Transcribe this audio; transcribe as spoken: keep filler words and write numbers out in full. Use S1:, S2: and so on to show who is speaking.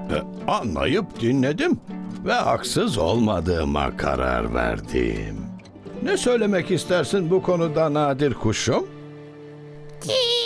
S1: E, anlayıp dinledim ve haksız olmadığıma karar verdim. Ne söylemek istersin bu konuda Nadir kuşum?
S2: Ki